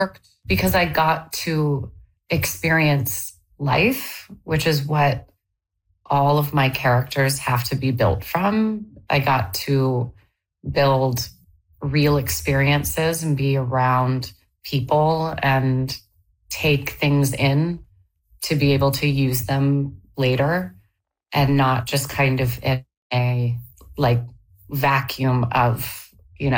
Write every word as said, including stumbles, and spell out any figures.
worked because I got to experience life, which is what all of my characters have to be built from. I got to build real experiences and be around people and take things in to be able to use them later and not just kind of in a like vacuum of